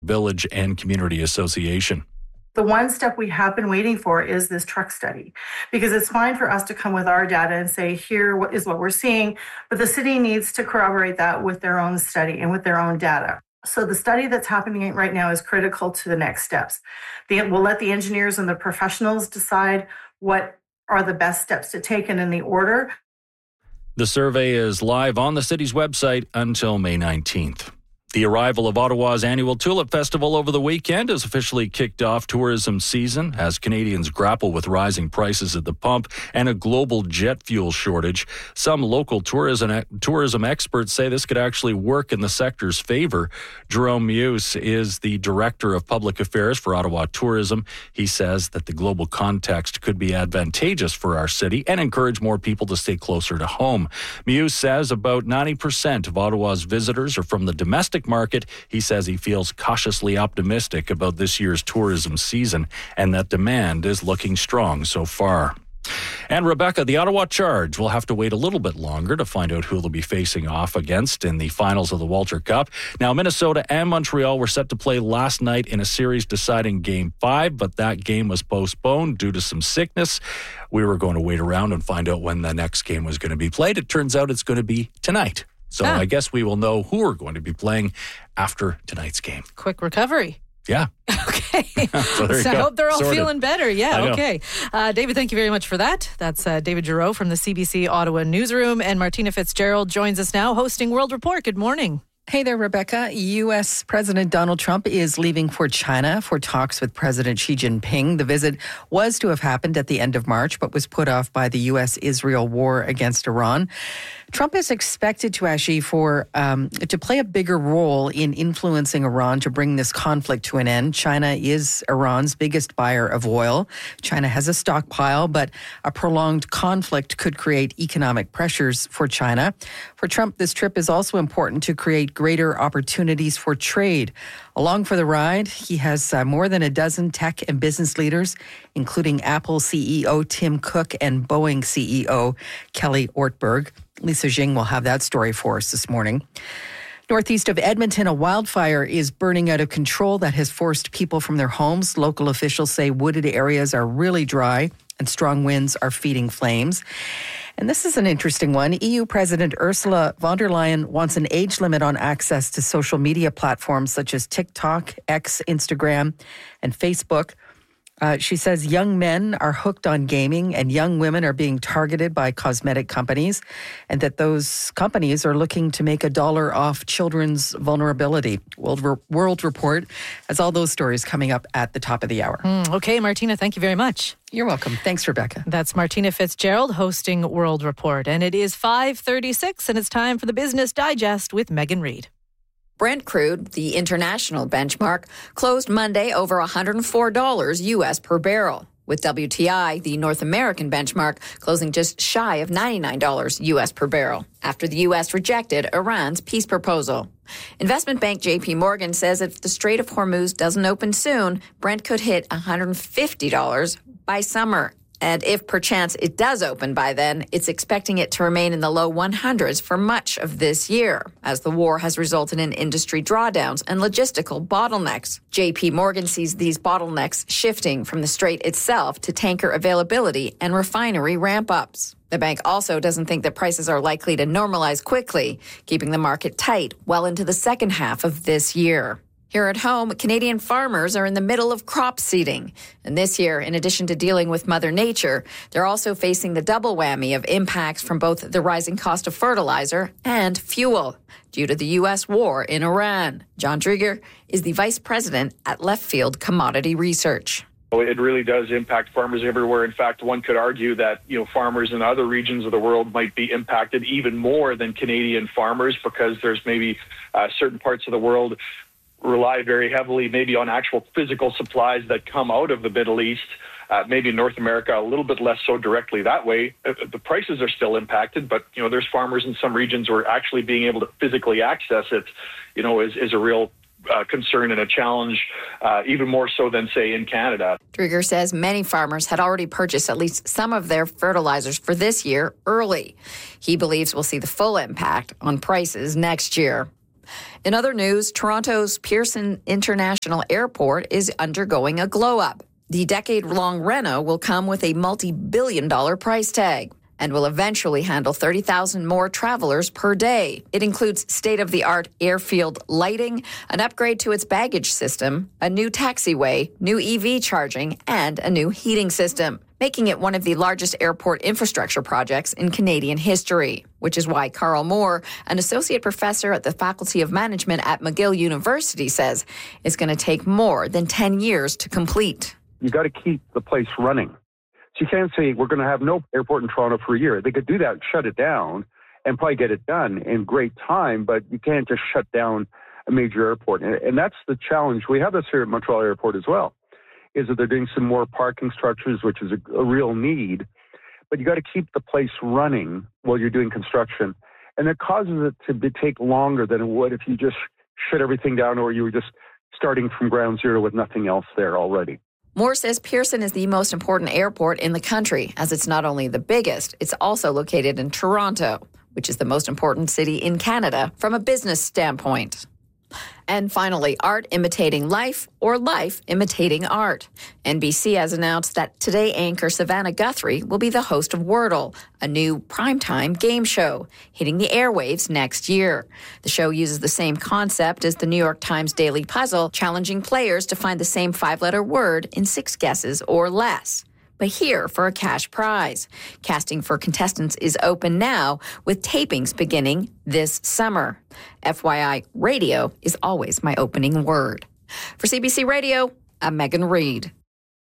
Village and Community Association. The one step we have been waiting for is this truck study, because it's fine for us to come with our data and say, here is what we're seeing, but the city needs to corroborate that with their own study and with their own data. So the study that's happening right now is critical to the next steps. We'll let the engineers and the professionals decide what are the best steps to take and in the order. The survey is live on the city's website until May 19th. The arrival of Ottawa's annual Tulip Festival over the weekend has officially kicked off tourism season as Canadians grapple with rising prices at the pump and a global jet fuel shortage. Some local tourism experts say this could actually work in the sector's favor. Jerome Muse is the Director of Public Affairs for Ottawa Tourism. He says that the global context could be advantageous for our city and encourage more people to stay closer to home. Muse says about 90% of Ottawa's visitors are from the domestic market. He says he feels cautiously optimistic about this year's tourism season and that demand is looking strong so far. And Rebecca, the Ottawa Charge will have to wait a little bit longer to find out who they'll be facing off against in the finals of the Walter Cup. Now, Minnesota and Montreal were set to play last night in a series deciding Game 5, but that game was postponed due to some sickness. We were going to wait around and find out when the next game was going to be played. It turns out it's going to be tonight. So I guess we will know who we're going to be playing after tonight's game. Quick recovery. Yeah. Okay. So I hope they're all Sorted. feeling better. Yeah, okay. David, thank you very much for that. That's David Giroux from the CBC Ottawa Newsroom. And Martina Fitzgerald joins us now hosting World Report. Good morning. Hey there, Rebecca. U.S. President Donald Trump is leaving for China for talks with President Xi Jinping. The visit was to have happened at the end of March, but was put off by the U.S.-Israel war against Iran. Trump is expected to actually to play a bigger role in influencing Iran to bring this conflict to an end. China is Iran's biggest buyer of oil. China has a stockpile, but a prolonged conflict could create economic pressures for China. For Trump, this trip is also important to create greater opportunities for trade. Along for the ride, he has more than a dozen tech and business leaders, including Apple CEO Tim Cook and Boeing CEO Kelly Ortberg. Lisa Jing will have that story for us this morning. Northeast of Edmonton, a wildfire is burning out of control that has forced people from their homes. Local officials say wooded areas are really dry and strong winds are feeding flames. And this is an interesting one. EU President Ursula von der Leyen wants an age limit on access to social media platforms such as TikTok, X, Instagram, and Facebook. She says young men are hooked on gaming and young women are being targeted by cosmetic companies, and that those companies are looking to make $1 off children's vulnerability. World Report has all those stories coming up at the top of the hour. Okay, Martina, thank you very much. You're welcome. Thanks, Rebecca. That's Martina Fitzgerald hosting World Report. And it is 5:36 and it's time for the Business Digest with Megan Reid. Brent crude, the international benchmark, closed Monday over $104 U.S. per barrel, with WTI, the North American benchmark, closing just shy of $99 U.S. per barrel after the U.S. rejected Iran's peace proposal. Investment bank J.P. Morgan says if the Strait of Hormuz doesn't open soon, Brent could hit $150 by summer. And if perchance it does open by then, it's expecting it to remain in the low 100s for much of this year, as the war has resulted in industry drawdowns and logistical bottlenecks. JP Morgan sees these bottlenecks shifting from the strait itself to tanker availability and refinery ramp-ups. The bank also doesn't think that prices are likely to normalize quickly, keeping the market tight well into the second half of this year. Here at home, Canadian farmers are in the middle of crop seeding. And this year, in addition to dealing with Mother Nature, they're also facing the double whammy of impacts from both the rising cost of fertilizer and fuel due to the U.S. war in Iran. John Drieger is the vice president at Left Field Commodity Research. It really does impact farmers everywhere. In fact, one could argue that, farmers in other regions of the world might be impacted even more than Canadian farmers, because there's maybe certain parts of the world rely very heavily maybe on actual physical supplies that come out of the Middle East. Maybe in North America, a little bit less so directly that way. The prices are still impacted, but, there's farmers in some regions where actually being able to physically access it, is a real concern and a challenge, even more so than, say, in Canada. Drieger says many farmers had already purchased at least some of their fertilizers for this year early. He believes we'll see the full impact on prices next year. In other news, Toronto's Pearson International Airport is undergoing a glow-up. The decade-long reno will come with a multi-billion-dollar price tag and will eventually handle 30,000 more travelers per day. It includes state-of-the-art airfield lighting, an upgrade to its baggage system, a new taxiway, new EV charging, and a new heating system, making it one of the largest airport infrastructure projects in Canadian history, which is why Carl Moore, an associate professor at the Faculty of Management at McGill University, says it's going to take more than 10 years to complete. You got to keep the place running. So you can't say we're going to have no airport in Toronto for a year. They could do that, shut it down, and probably get it done in great time, but you can't just shut down a major airport. And that's the challenge. We have this here at Montreal Airport as well, is that they're doing some more parking structures, which is a real need. But you got to keep the place running while you're doing construction. And it causes it to take longer than it would if you just shut everything down or you were just starting from ground zero with nothing else there already. Moore says Pearson is the most important airport in the country, as it's not only the biggest, it's also located in Toronto, which is the most important city in Canada from a business standpoint. And finally, art imitating life or life imitating art. NBC has announced that Today anchor Savannah Guthrie will be the host of Wordle, a new primetime game show hitting the airwaves next year. The show uses the same concept as the New York Times Daily Puzzle, challenging players to find the same 5-letter word in 6 guesses or less. But here for a cash prize. Casting for contestants is open now, with tapings beginning this summer. FYI, radio is always my opening word. For CBC Radio, I'm Megan Reed.